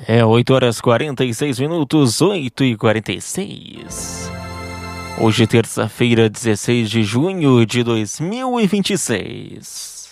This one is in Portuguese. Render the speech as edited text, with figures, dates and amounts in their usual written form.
É 8h46, 8h46. Hoje, terça-feira, 16 de junho de 2026.